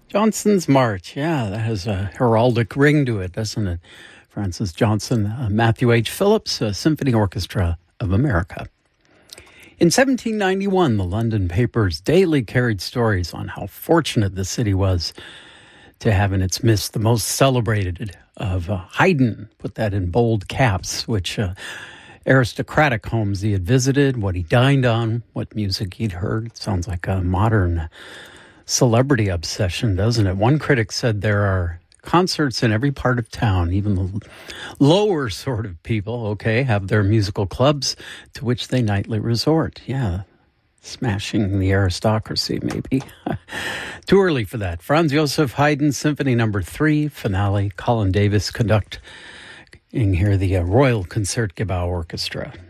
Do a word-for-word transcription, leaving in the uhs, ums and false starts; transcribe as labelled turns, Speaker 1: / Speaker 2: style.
Speaker 1: Johnson's March. Yeah, that has a heraldic ring to it, doesn't it? Francis Johnson, uh, Matthew H. Phillips, uh, Symphony Orchestra of America. In seventeen ninety-one, the London papers daily carried stories on how fortunate the city was to have in its midst the most celebrated of uh, Haydn, put that in bold caps, which uh, aristocratic homes he had visited, what he dined on, what music he'd heard. It sounds like a modern celebrity obsession, doesn't it? One critic said there are concerts in every part of town. Even the lower sort of people, okay, have their musical clubs to which they nightly resort. Yeah, smashing the aristocracy, maybe. Too early for that. Franz Joseph Haydn, Symphony Number Three, finale. Colin Davis conducting here the uh, Royal Concertgebouw Orchestra.